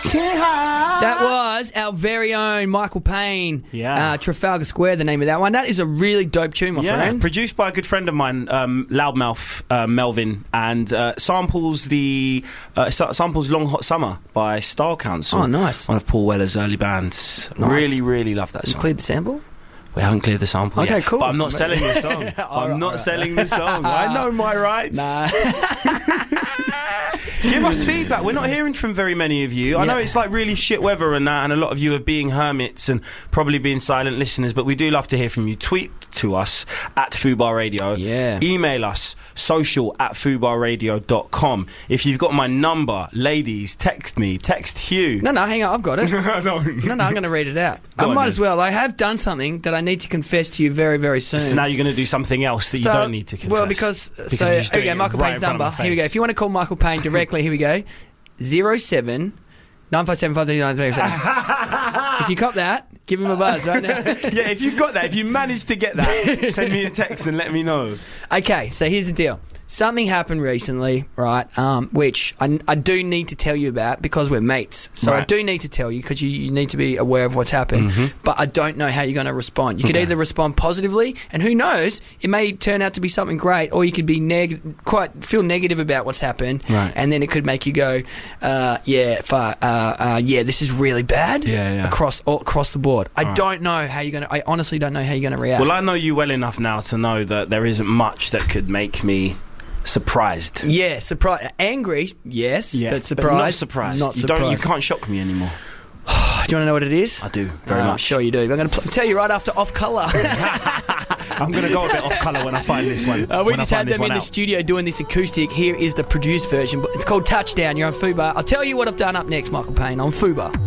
That was our very own Michael Payne. Yeah. Trafalgar Square, the name of that one. That is a really dope tune, my friend. Produced by a good friend of mine, Loudmouth Melvin, and samples Long Hot Summer by Style Council. Oh, nice. One of Paul Weller's early bands. Nice. Really, really love that You song. cleared the sample? We haven't cleared the sample Okay, yet. cool. But I'm not selling the song. I'm not selling the song. I know my rights. Nah. Give us feedback. We're not hearing from very many of you. I know it's like really shit weather and that, and a lot of you are being hermits and probably being silent listeners, but we do love to hear from you. Tweet to us at Fubar Radio. Yeah. Email us, social@fubarradio.com. If you've got my number, ladies, text me. Text Hugh. No, hang on, I've got it. No, I'm going to read it out. Go I on, might then. as well. I have done something that I need to confess to you very, very soon. So now you're going to do something else that you don't need to confess. Well, because you're here just we doing go, it Michael right Payne's in front of number. my Here we go. face. If you want to call Michael Payne directly, here we go. 07 957 539. If you cop that, give him a buzz right now. Yeah, if you got that, if you managed to get that, send me a text and let me know. Okay, so here's the deal. Something happened recently, right, which I do need to tell you about because we're mates. So I Right. do need to tell you because you need to be aware of what's happened. But I don't know how you're going to respond. You could either respond positively, and who knows, it may turn out to be something great, or you could be feel negative about what's happened, Right. and then it could make you go, this is really bad. Yeah. Across the board. I don't know how you're going to. I honestly don't know how you're going to react. Well, I know you well enough now to know that there isn't much that could make me surprised. Yeah, surprised. Angry, yes, but surprised. not surprised. Not You surprised. can't shock me anymore. Do you want to know what it is? I do, very much. Sure you do. I'm going to tell you right after Off Colour. I'm going to go a bit off colour when I find this one. We just had them in the studio doing this acoustic. Here is the produced version. It's called Touchdown. You're on Fubar. I'll tell you what I've done up next, Michael Payne, on Fubar.